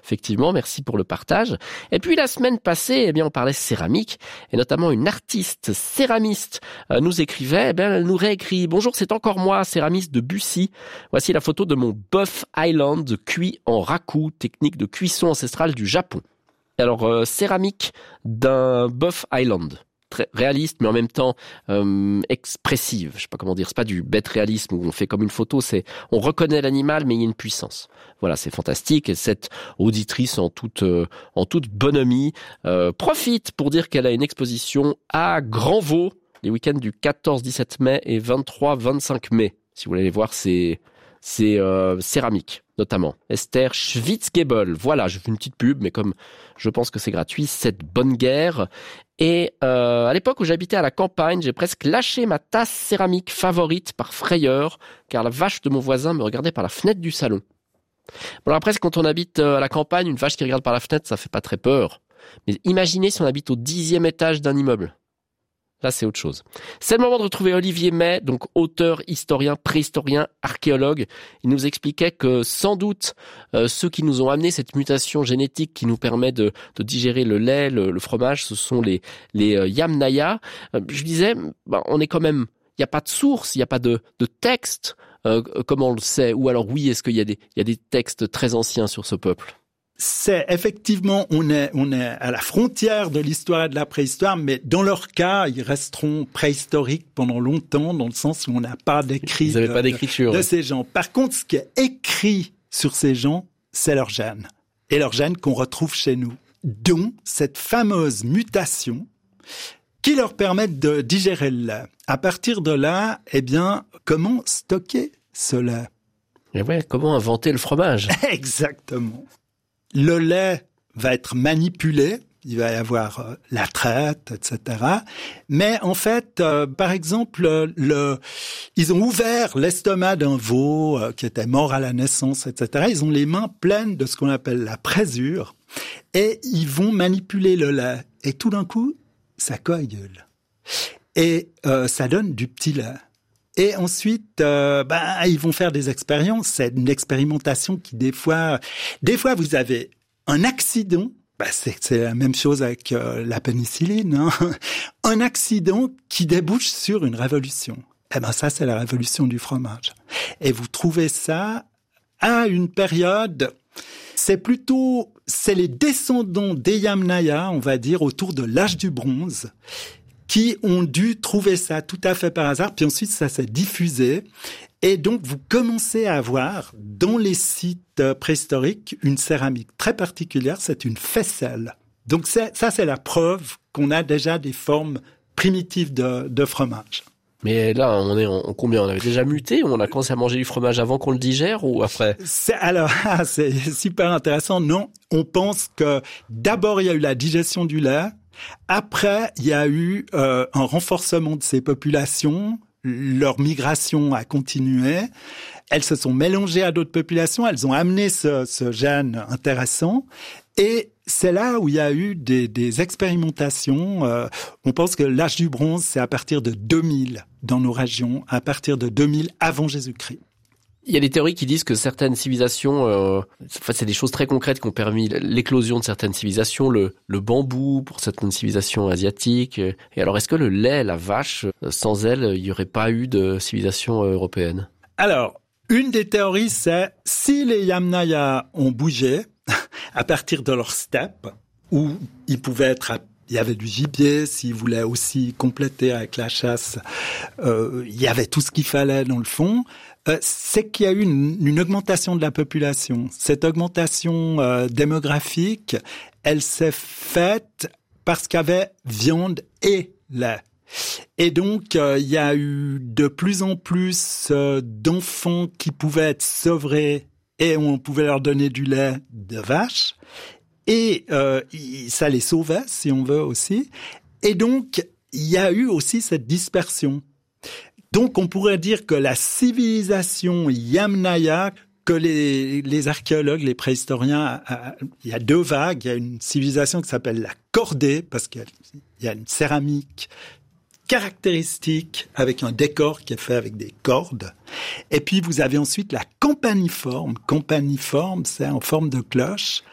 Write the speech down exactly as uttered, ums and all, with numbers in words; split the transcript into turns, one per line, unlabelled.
Effectivement, merci pour le partage. Et puis la semaine passée, eh bien, on parlait céramique, et notamment une artiste céramiste euh, nous écrivait, eh bien, elle nous réécrit « Bonjour, c'est encore moi, céramiste de Bussy. Voici la photo de mon Buff Island cuit en raku, technique de cuisson ancestrale du Japon. » Alors, euh, céramique d'un Buff Island. Très réaliste, mais en même temps euh, expressive. Je sais pas comment dire. C'est pas du bête réalisme où on fait comme une photo. C'est on reconnaît l'animal, mais il y a une puissance. Voilà, c'est fantastique. Et cette auditrice en toute euh, en toute bonhomie euh, profite pour dire qu'elle a une exposition à Grandvaux les week-ends du quatorze dix-sept mai et vingt-trois vingt-cinq mai. Si vous voulez aller voir, c'est c'est euh, céramique notamment. Esther Schwitzgebel. Voilà, je fais une petite pub, mais comme je pense que c'est gratuit, cette bonne guerre. Et euh, à l'époque où j'habitais à la campagne, j'ai presque lâché ma tasse céramique favorite par frayeur, car la vache de mon voisin me regardait par la fenêtre du salon. Bon, alors après, quand on habite à la campagne, une vache qui regarde par la fenêtre, ça fait pas très peur. Mais imaginez si on habite au dixième étage d'un immeuble. Là, c'est autre chose. C'est le moment de retrouver Olivier May, donc auteur, historien, préhistorien, archéologue. Il nous expliquait que sans doute, euh, ceux qui nous ont amené cette mutation génétique qui nous permet de, de digérer le lait, le, le fromage, ce sont les, les euh, Yamnaya. Euh, je disais, bah, on est quand même, il n'y a pas de source, il n'y a pas de, de texte, euh, comment on le sait. Ou alors oui, est-ce qu'il y a des, il y a des textes très anciens sur ce peuple?
C'est effectivement, on est, on est à la frontière de l'histoire et de la préhistoire, mais dans leur cas, ils resteront préhistoriques pendant longtemps, dans le sens où on n'a pas d'écrit,
Vous n'avez
de,
pas d'écriture
de, de
ouais.
ces gens. Par contre, ce qui est écrit sur ces gens, c'est leurs gènes. Et leurs gènes qu'on retrouve chez nous. Dont cette fameuse mutation qui leur permet de digérer le lait. À partir de là, eh bien, comment stocker ce lait?
Et ouais, comment inventer le fromage?
Exactement. Le lait va être manipulé, il va y avoir euh, la traite, et cetera. Mais en fait, euh, par exemple, le, ils ont ouvert l'estomac d'un veau euh, qui était mort à la naissance, et cetera. Ils ont les mains pleines de ce qu'on appelle la présure et ils vont manipuler le lait. Et tout d'un coup, ça coagule. Et euh, ça donne du petit lait. Et ensuite, euh, ben, ils vont faire des expériences. C'est une expérimentation qui, des fois, des fois, vous avez un accident. Ben, c'est, c'est la même chose avec euh, la pénicilline. Hein. Un accident qui débouche sur une révolution. Eh ben, ça, c'est la révolution du fromage. Et vous trouvez ça à une période. C'est plutôt, c'est les descendants des Yamnaya, on va dire, autour de l'âge du bronze, qui ont dû trouver ça tout à fait par hasard, puis ensuite ça s'est diffusé. Et donc vous commencez à avoir dans les sites préhistoriques une céramique très particulière, c'est une faisselle. Donc c'est, ça c'est la preuve qu'on a déjà des formes primitives de, de fromage.
Mais là, on est en, en combien? On avait déjà muté? On a commencé à manger du fromage avant qu'on le digère ou après?
C'est, alors, c'est super intéressant. Non, on pense que d'abord il y a eu la digestion du lait. Après, il y a eu euh, un renforcement de ces populations, leur migration a continué, elles se sont mélangées à d'autres populations, elles ont amené ce, ce gène intéressant, et c'est là où il y a eu des, des expérimentations. Euh, on pense que l'âge du bronze, c'est à partir de deux mille dans nos régions, à partir de deux mille avant Jésus-Christ.
Il y a des théories qui disent que certaines civilisations, euh, en fait, c'est des choses très concrètes qui ont permis l'éclosion de certaines civilisations, le, le bambou pour certaines civilisations asiatiques. Et alors, est-ce que le lait, la vache, sans elle, il n'y aurait pas eu de civilisation européenne?
Alors, une des théories, c'est si les Yamnaya ont bougé à partir de leur steppe, où ils pouvaient être à il y avait du gibier, s'ils voulaient aussi compléter avec la chasse, euh, il y avait tout ce qu'il fallait dans le fond. Euh, c'est qu'il y a eu une, une augmentation de la population. Cette augmentation euh, démographique, elle s'est faite parce qu'il y avait viande et lait. Et donc, euh, il y a eu de plus en plus euh, d'enfants qui pouvaient être sevrés et on pouvait leur donner du lait de vache. Et euh, ça les sauvait, si on veut aussi. Et donc, il y a eu aussi cette dispersion. Donc, on pourrait dire que la civilisation Yamnaya, que les, les archéologues, les préhistoriens, il y a deux vagues. Il y a une civilisation qui s'appelle la cordée, parce qu'il y a une céramique caractéristique avec un décor qui est fait avec des cordes. Et puis, vous avez ensuite la campaniforme. Campaniforme, c'est en forme de cloche,